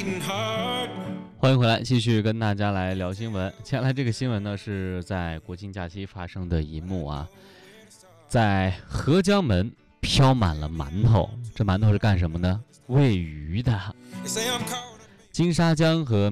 欢迎回来，继续跟大家来聊新闻。接下来这个新闻呢，是在国庆假期发生的一幕啊，在合江门飘满了馒头，这馒头是干什么呢？喂鱼的。金沙江和